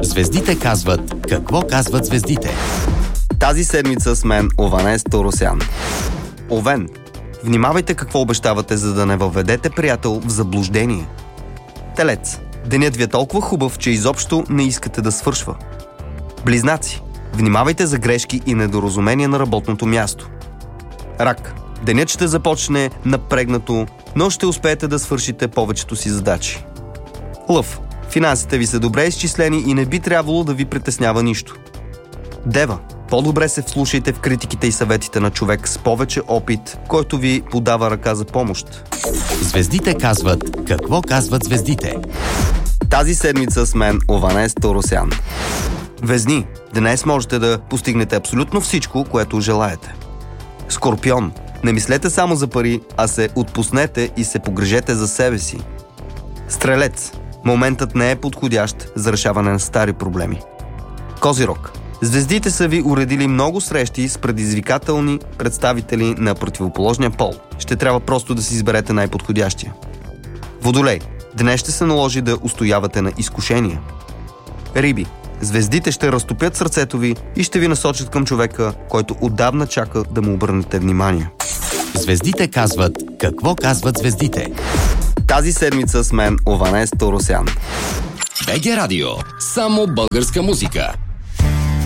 Звездите казват какво казват звездите. Тази седмица с мен Ованес Торосян. Овен, внимавайте какво обещавате, за да не въведете приятел в заблуждение. Телец, денят ви е толкова хубав, че изобщо не искате да свършва. Близнаци, внимавайте за грешки и недоразумения на работното място. Рак, денят ще започне напрегнато, но ще успеете да свършите повечето си задачи. Лъв, финансите ви са добре изчислени и не би трябвало да ви притеснява нищо. Дева, по-добре се вслушайте в критиките и съветите на човек с повече опит, който ви подава ръка за помощ. Звездите казват какво казват звездите. Тази седмица с мен Ованес Торосян. Везни, днес можете да постигнете абсолютно всичко, което желаете. Скорпион, не мислете само за пари, а се отпуснете и се погрижете за себе си. Стрелец, моментът не е подходящ за решаване на стари проблеми. Козирог, звездите са ви уредили много срещи с предизвикателни представители на противоположния пол. Ще трябва просто да си изберете най-подходящия. Водолей, днес ще се наложи да устоявате на изкушения. Риби, звездите ще разтопят сърцето ви и ще ви насочат към човека, който отдавна чака да му обърнете внимание. Звездите казват какво казват звездите. Тази седмица с мен Ованес Торосян. БГ Радио. Само българска музика.